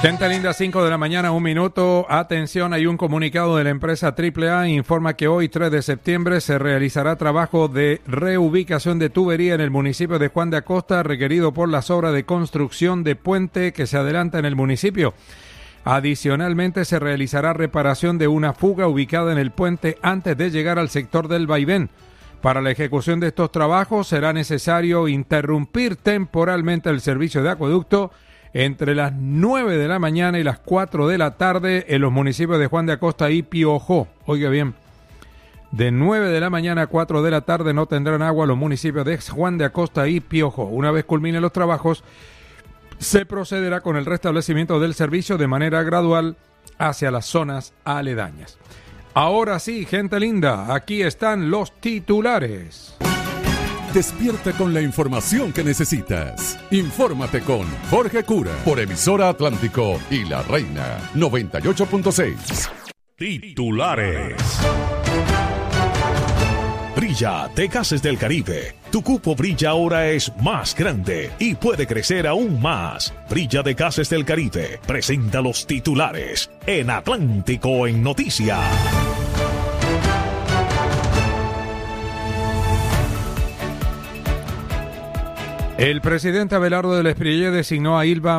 Gente linda, 5 de la mañana, 1 minuto. Atención, hay un comunicado de la empresa AAA. Informa que hoy, 3 de septiembre, se realizará trabajo de reubicación de tubería en el municipio de Juan de Acosta, requerido por las obras de construcción de puente que se adelanta en el municipio. Adicionalmente, se realizará reparación de una fuga ubicada en el puente antes de llegar al sector del vaivén. Para la ejecución de estos trabajos será necesario interrumpir temporalmente el servicio de acueducto entre las 9 de la mañana y las 4 de la tarde en los municipios de Juan de Acosta y Piojó. Oiga bien, de 9 de la mañana a 4 de la tarde no tendrán agua los municipios de Juan de Acosta y Piojó. Una vez culminen los trabajos, se procederá con el restablecimiento del servicio de manera gradual hacia las zonas aledañas. Ahora sí, gente linda, aquí están los titulares. Despierta con la información que necesitas. Infórmate con Jorge Cura por Emisora Atlántico y La Reina 98.6. Titulares. Brilla de Gases del Caribe. Tu cupo Brilla ahora es más grande y puede crecer aún más. Brilla de Gases del Caribe presenta los titulares en Atlántico en Noticias. El presidente Abelardo del Espriella designó a Ilva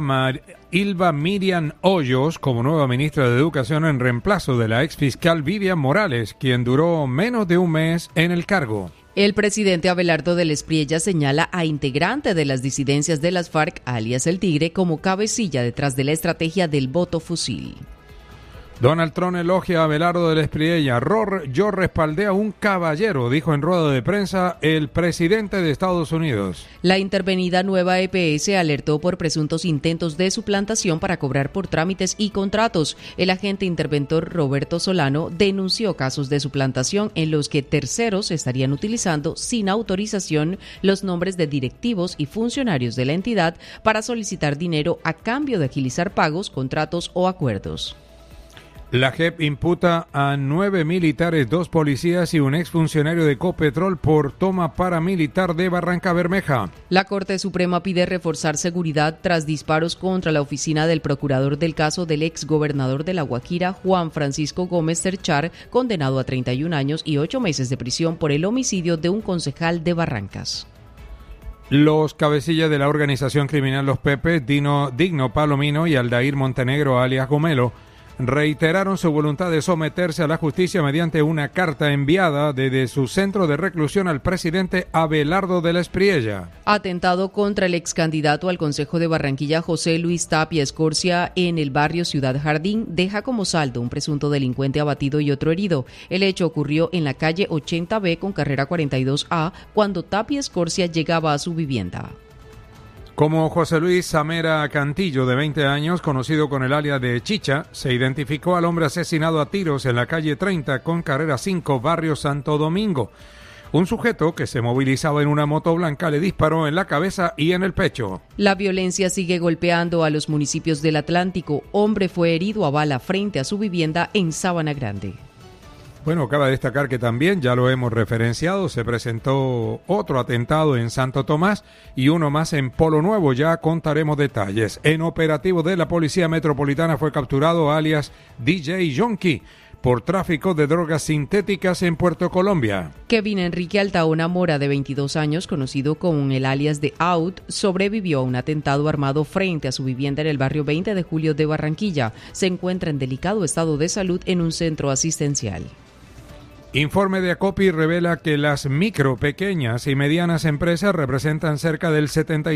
Miriam Hoyos como nueva ministra de Educación en reemplazo de la exfiscal Vivian Morales, quien duró menos de un mes en el cargo. El presidente Abelardo del Espriella señala a integrante de las disidencias de las FARC, alias El Tigre, como cabecilla detrás de la estrategia del voto fusil. Donald Trump elogia a Abelardo del Espriella. Yo respaldé a un caballero, dijo en rueda de prensa el presidente de Estados Unidos. La intervenida nueva EPS alertó por presuntos intentos de suplantación para cobrar por trámites y contratos. El agente interventor Roberto Solano denunció casos de suplantación en los que terceros estarían utilizando sin autorización los nombres de directivos y funcionarios de la entidad para solicitar dinero a cambio de agilizar pagos, contratos o acuerdos. La JEP imputa a 9 militares, 2 policías y un exfuncionario de Ecopetrol por toma paramilitar de Barrancabermeja. La Corte Suprema pide reforzar seguridad tras disparos contra la oficina del procurador del caso del exgobernador de La Guajira, Juan Francisco Gómez Cerchar, condenado a 31 años y 8 meses de prisión por el homicidio de un concejal de Barrancas. Los cabecillas de la organización criminal Los Pepes, Digno Palomino y Aldair Montenegro alias Gomelo, reiteraron su voluntad de someterse a la justicia mediante una carta enviada desde su centro de reclusión al presidente Abelardo del Espriella. Atentado contra el ex candidato al Consejo de Barranquilla José Luis Tapia Escorcia en el barrio Ciudad Jardín deja como saldo un presunto delincuente abatido y otro herido. El hecho ocurrió en la calle 80B con carrera 42A cuando Tapia Escorcia llegaba a su vivienda. Como José Luis Zamera Cantillo, de 20 años, conocido con el alias de Chicha, se identificó al hombre asesinado a tiros en la calle 30 con carrera 5, barrio Santo Domingo. Un sujeto que se movilizaba en una moto blanca le disparó en la cabeza y en el pecho. La violencia sigue golpeando a los municipios del Atlántico. Hombre fue herido a bala frente a su vivienda en Sabana Grande. Bueno, cabe destacar que también, ya lo hemos referenciado, se presentó otro atentado en Santo Tomás y uno más en Polo Nuevo, ya contaremos detalles. En operativo de la Policía Metropolitana fue capturado alias DJ Yonki por tráfico de drogas sintéticas en Puerto Colombia. Kevin Enrique Altaona Mora, de 22 años, conocido con el alias de Out, sobrevivió a un atentado armado frente a su vivienda en el barrio 20 de Julio de Barranquilla. Se encuentra en delicado estado de salud en un centro asistencial. Informe de Acopi revela que las micro, pequeñas y medianas empresas representan cerca del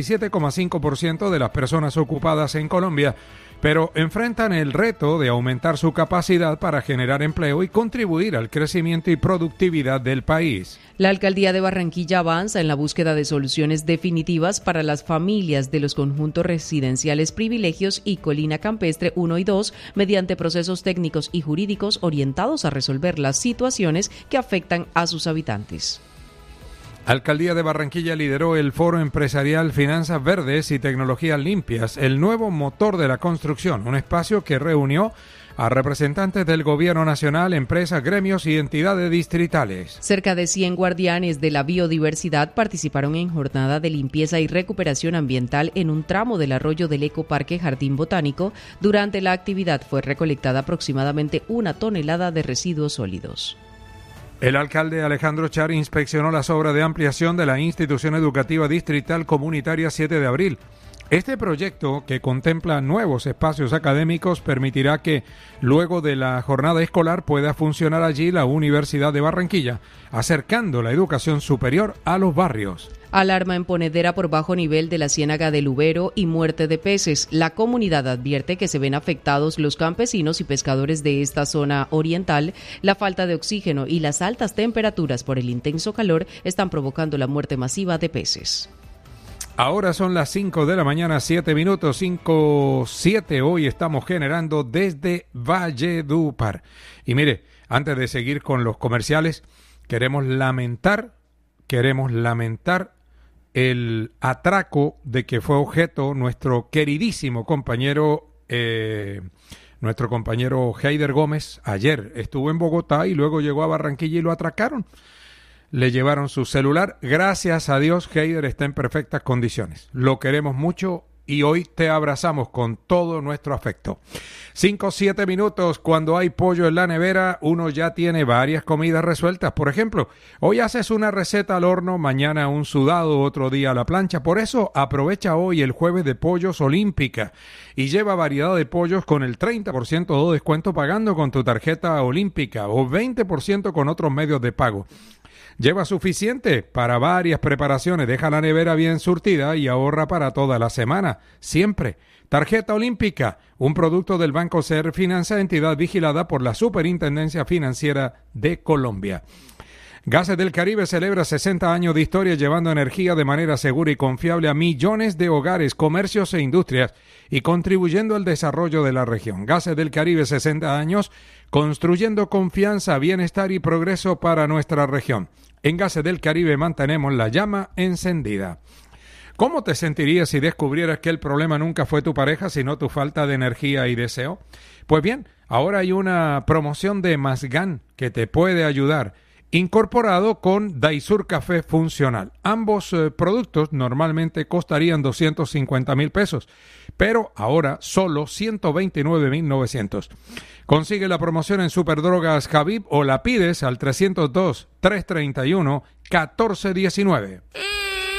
77,5% de las personas ocupadas en Colombia, pero enfrentan el reto de aumentar su capacidad para generar empleo y contribuir al crecimiento y productividad del país. La alcaldía de Barranquilla avanza en la búsqueda de soluciones definitivas para las familias de los conjuntos residenciales Privilegios y Colina Campestre 1 y 2 mediante procesos técnicos y jurídicos orientados a resolver las situaciones que afectan a sus habitantes. Alcaldía de Barranquilla lideró el foro empresarial Finanzas Verdes y Tecnologías Limpias, el nuevo motor de la construcción, un espacio que reunió a representantes del Gobierno Nacional, empresas, gremios y entidades distritales. Cerca de 100 guardianes de la biodiversidad participaron en jornada de limpieza y recuperación ambiental en un tramo del arroyo del Ecoparque Jardín Botánico. Durante la actividad fue recolectada aproximadamente 1 tonelada de residuos sólidos. El alcalde Alejandro Char inspeccionó las obras de ampliación de la Institución Educativa Distrital Comunitaria 7 de abril. Este proyecto, que contempla nuevos espacios académicos, permitirá que luego de la jornada escolar pueda funcionar allí la Universidad de Barranquilla, acercando la educación superior a los barrios. Alarma en ponedera por bajo nivel de la ciénaga del Ubero y muerte de peces. La comunidad advierte que se ven afectados los campesinos y pescadores de esta zona oriental. La falta de oxígeno y las altas temperaturas por el intenso calor están provocando la muerte masiva de peces. Ahora son las 5 de la mañana, 7 minutos, 5:07. Hoy estamos generando desde Valledupar. Y mire, antes de seguir con los comerciales, queremos lamentar el atraco de que fue objeto nuestro queridísimo compañero Heider Gómez. Ayer estuvo en Bogotá y luego llegó a Barranquilla y lo atracaron. Le llevaron su celular. Gracias a Dios, Heider está en perfectas condiciones. Lo queremos mucho y hoy te abrazamos con todo nuestro afecto. 5-7 minutos. Cuando hay pollo en la nevera, uno ya tiene varias comidas resueltas. Por ejemplo, hoy haces una receta al horno, mañana un sudado, otro día a la plancha. Por eso aprovecha hoy el jueves de Pollos Olímpica y lleva variedad de pollos con el 30% de descuento pagando con tu tarjeta olímpica o 20% con otros medios de pago. Lleva suficiente para varias preparaciones, deja la nevera bien surtida y ahorra para toda la semana, siempre. Tarjeta Olímpica, un producto del Banco Ser Finanza, entidad vigilada por la Superintendencia Financiera de Colombia. Gases del Caribe celebra 60 años de historia llevando energía de manera segura y confiable a millones de hogares, comercios e industrias y contribuyendo al desarrollo de la región. Gases del Caribe, 60 años, construyendo confianza, bienestar y progreso para nuestra región. En Gases del Caribe mantenemos la llama encendida. ¿Cómo te sentirías si descubrieras que el problema nunca fue tu pareja, sino tu falta de energía y deseo? Pues bien, ahora hay una promoción de Masgan que te puede ayudar, incorporado con Daisur Café Funcional. Ambos productos normalmente costarían 250,000 pesos, pero ahora solo 129,900. Consigue la promoción en Superdrogas Javib o la pides al 302-331-1419.